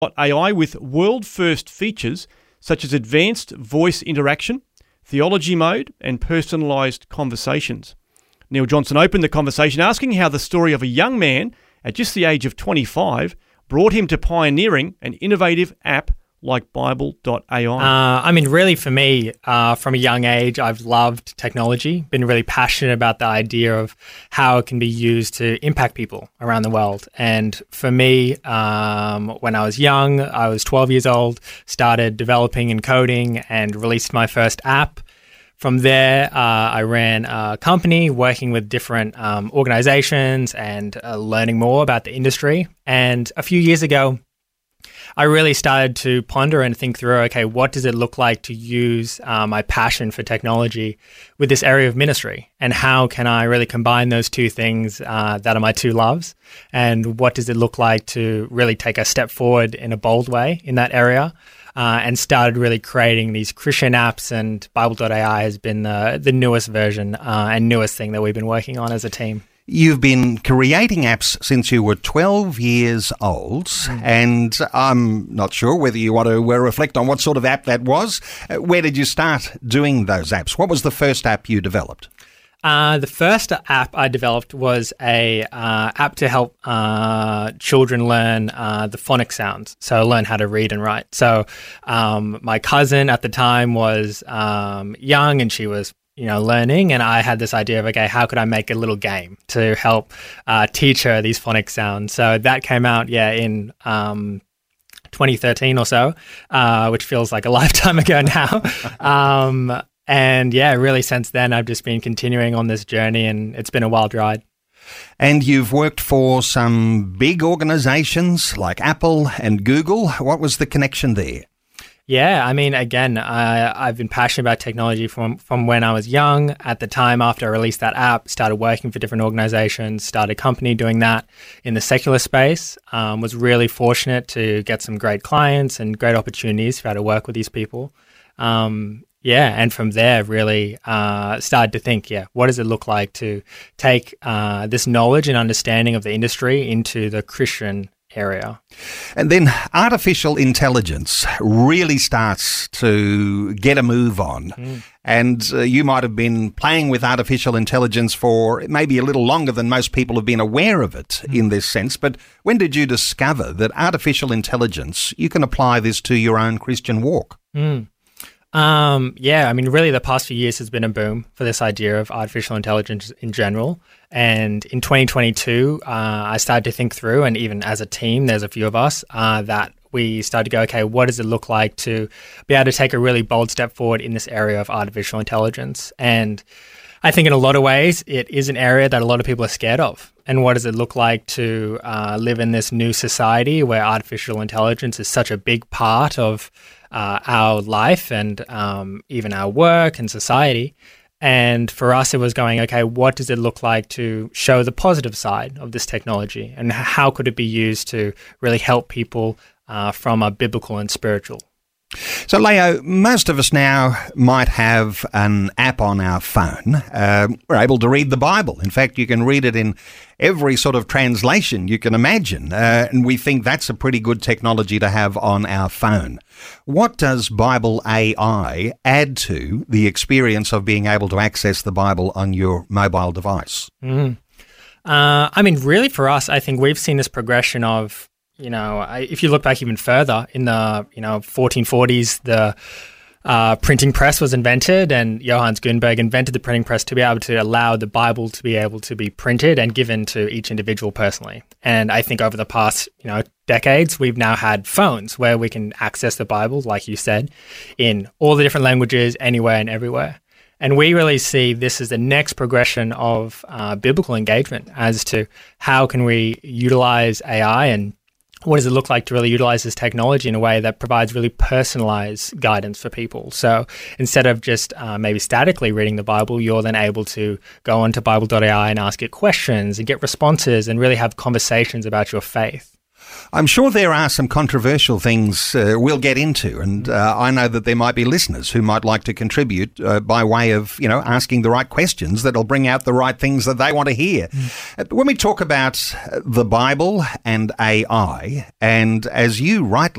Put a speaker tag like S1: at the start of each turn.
S1: AI with world-first features such as advanced voice interaction, theology mode, and personalised conversations. Neil Johnson opened the conversation asking how the story of a young man at just the age of 25 brought him to pioneering an innovative app like Bible.ai.
S2: Really for me, from a young age, I've loved technology, been really passionate about the idea of how it can be used to impact people around the world. And for me, when I was young, I was 12 years old, started developing and coding and released my first app. From there, I ran a company working with different organizations and learning more about the industry. And a few years ago, I really started to ponder and think through, okay, what does it look like to use my passion for technology with this area of ministry? And how can I really combine those two things that are my two loves? And what does it look like to really take a step forward in a bold way in that area? And started really creating these Christian apps, and Bible.ai has been the newest version and newest thing that we've been working on as a team.
S3: You've been creating apps since you were 12 years old, and I'm not sure whether you want to reflect on what sort of app that was. Where did you start doing those apps? What was the first app you developed?
S2: The first app I developed was a app to help children learn the phonic sounds, so learn how to read and write. So my cousin at the time was young, and she was learning, and I had this idea of, okay, how could I make a little game to help teach her these phonic sounds? So that came out, in 2013 or so, which feels like a lifetime ago now. And really since then, I've just been continuing on this journey, and it's been a wild ride.
S3: And you've worked for some big organizations like Apple and Google. What was the connection there?
S2: Yeah, I've been passionate about technology from when I was young. At the time, after I released that app, started working for different organizations, started a company doing that in the secular space. Was really fortunate to get some great clients and great opportunities for how to work with these people. And from there, really started to think, what does it look like to take this knowledge and understanding of the industry into the Christian area?
S3: And then artificial intelligence really starts to get a move on. And you might have been playing with artificial intelligence for maybe a little longer than most people have been aware of it in this sense. But when did you discover that artificial intelligence, you can apply this to your own Christian walk?
S2: Really the past few years has been a boom for this idea of artificial intelligence in general. And in 2022, I started to think through, and even as a team, there's a few of us that we started to go, okay, what does it look like to be able to take a really bold step forward in this area of artificial intelligence? And I think in a lot of ways, it is an area that a lot of people are scared of. And what does it look like to live in this new society where artificial intelligence is such a big part of our life and even our work and society? And for us, it was going, okay, what does it look like to show the positive side of this technology? And how could it be used to really help people from a biblical and spiritual?
S3: So, Leo, most of us now might have an app on our phone. We're able to read the Bible. In fact, you can read it in every sort of translation you can imagine. And we think that's a pretty good technology to have on our phone. What does Bible.ai add to the experience of being able to access the Bible on your mobile device?
S2: Really for us, I think we've seen this progression of, if you look back even further in the, 1440s, the printing press was invented, and Johannes Gutenberg invented the printing press to be able to allow the Bible to be able to be printed and given to each individual personally. And I think over the past, decades, we've now had phones where we can access the Bible, like you said, in all the different languages, anywhere and everywhere. And we really see this as the next progression of biblical engagement as to how can we utilize AI, and what does it look like to really utilize this technology in a way that provides really personalized guidance for people? So instead of just maybe statically reading the Bible, you're then able to go onto Bible.ai and ask it questions and get responses and really have conversations about your faith.
S3: I'm sure there are some controversial things we'll get into, and I know that there might be listeners who might like to contribute by way of, asking the right questions that'll bring out the right things that they want to hear. When we talk about the Bible and AI, and as you rightly